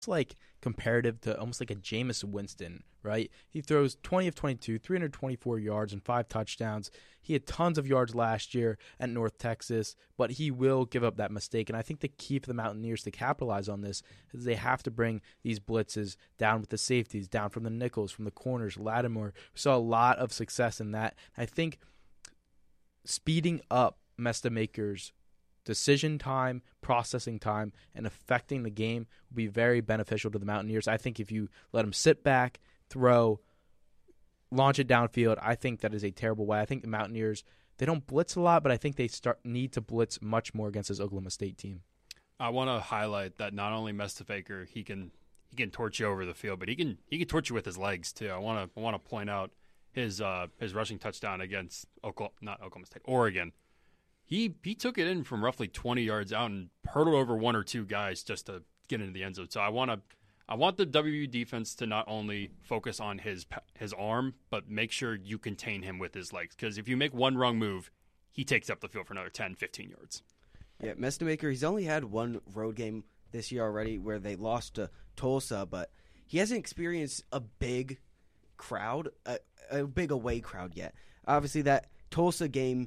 like comparative to almost like a Jameis Winston, right? He throws 20 of 22, 324 yards and 5 touchdowns. He had tons of yards last year at North Texas, but he will give up that mistake. And I think the key for the Mountaineers to capitalize on this is they have to bring these blitzes down with the safeties, down from the nickels, from the corners. Lattimore, we saw a lot of success in that. I think speeding up Mestamaker's decision time, processing time, and affecting the game will be very beneficial to the Mountaineers. I think if you let them sit back, throw, launch it downfield, I think that is a terrible way. I think the Mountaineers, they don't blitz a lot, but I think they need to blitz much more against this Oklahoma State team. I want to highlight that not only Mestamaker, he can torch you over the field, but he can torch you with his legs too. I want to point out his rushing touchdown against Oregon. He took it in from roughly 20 yards out and hurdled over one or two guys just to get into the end zone. So I want the WU defense to not only focus on his arm, but make sure you contain him with his legs. Because if you make one wrong move, he takes up the field for another 10, 15 yards. Yeah, Mestamaker, he's only had one road game this year already where they lost to Tulsa, but he hasn't experienced a big crowd, a big away crowd yet. Obviously, that Tulsa game,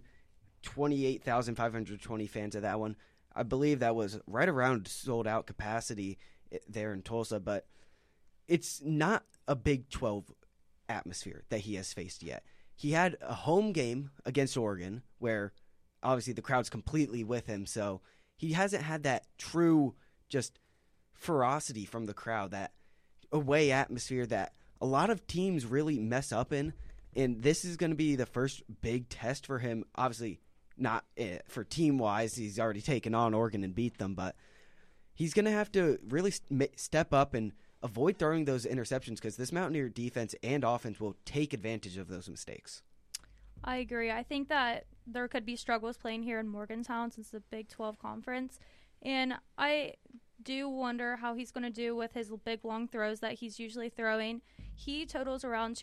28,520 fans at that one. I believe that was right around sold-out capacity there in Tulsa, but it's not a Big 12 atmosphere that he has faced yet. He had a home game against Oregon where obviously the crowd's completely with him, so he hasn't had that true just ferocity from the crowd, that away atmosphere that a lot of teams really mess up in, and this is going to be the first big test for him. Obviously, not for team-wise. He's already taken on Oregon and beat them, but he's going to have to really step up and avoid throwing those interceptions because this Mountaineer defense and offense will take advantage of those mistakes. I agree. I think that there could be struggles playing here in Morgantown since the Big 12 conference, and I do wonder how he's going to do with his big long throws that he's usually throwing. He totals around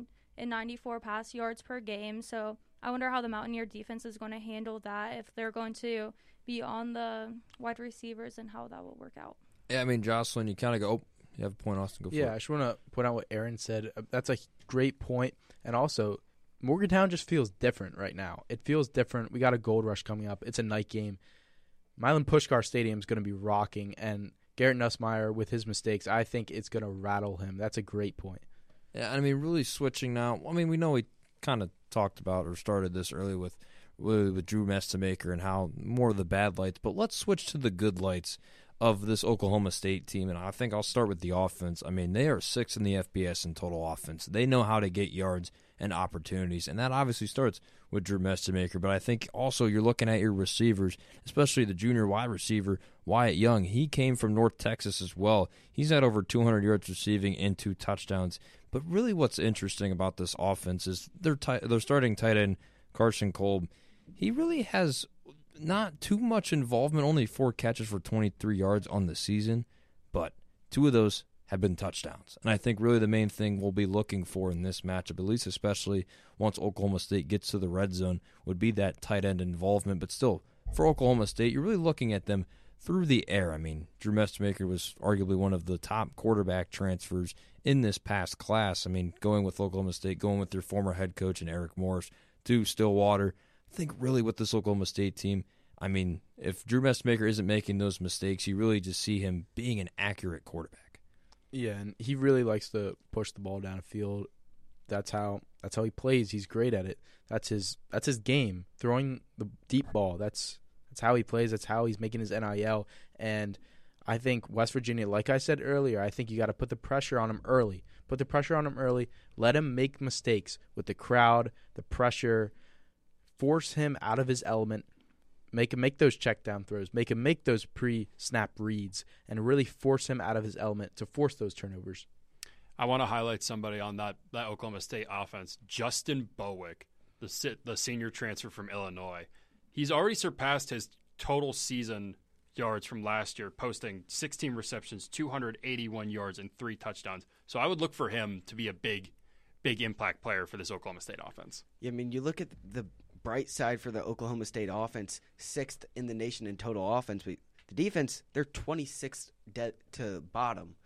294 pass yards per game, so I wonder how the Mountaineer defense is going to handle that, if they're going to be on the wide receivers and how that will work out. Yeah, I mean, Jocelyn, you kind of go, oh, you have a point, Austin, go for it. Yeah, I just want to point out what Aaron said. That's a great point. And also, Morgantown just feels different right now. It feels different. We got a Gold Rush coming up. It's a night game. Milan Puskar Stadium is going to be rocking, and Garrett Nussmeier, with his mistakes, I think it's going to rattle him. That's a great point. Yeah, I mean, really switching now. I mean, we know we kind of talked about or started this early with Drew Mestamaker and how more of the bad lights, but let's switch to the good lights of this Oklahoma State team, and I think I'll start with the offense. I mean, they are 6th in the FBS in total offense. They know how to get yards and opportunities, and that obviously starts with Drew Mestamaker, but I think also you're looking at your receivers, especially the junior wide receiver, Wyatt Young. He came from North Texas as well. He's had over 200 yards receiving and 2 touchdowns. But really what's interesting about this offense is their starting tight end, Carson Kolb. He really has not too much involvement, only 4 catches for 23 yards on the season, but 2 of those have been touchdowns. And I think really the main thing we'll be looking for in this matchup, at least especially once Oklahoma State gets to the red zone, would be that tight end involvement. But still, for Oklahoma State, you're really looking at them through the air. I mean, Drew Mestamaker was arguably one of the top quarterback transfers in this past class. I mean, going with Oklahoma State, going with their former head coach and Eric Morris to Stillwater. I think really with this Oklahoma State team, I mean, if Drew Mestamaker isn't making those mistakes, you really just see him being an accurate quarterback. Yeah, and he really likes to push the ball downfield. That's how he plays. He's great at it. That's his game. Throwing the deep ball. That's how he plays. That's how he's making his NIL. And I think West Virginia, like I said earlier, I think you got to put the pressure on him early. Put the pressure on him early. Let him make mistakes with the crowd, the pressure. Force him out of his element. Make him make those check down throws. Make him make those pre-snap reads, and really force him out of his element to force those turnovers. I want to highlight somebody on that Oklahoma State offense, Justin Bowick, the senior transfer from Illinois. He's already surpassed his total season yards from last year, posting 16 receptions, 281 yards, and 3 touchdowns. So I would look for him to be a big impact player for this Oklahoma State offense. Yeah, I mean, you look at the bright side for the Oklahoma State offense, 6th in the nation in total offense. But The defense, they're 26th to bottom.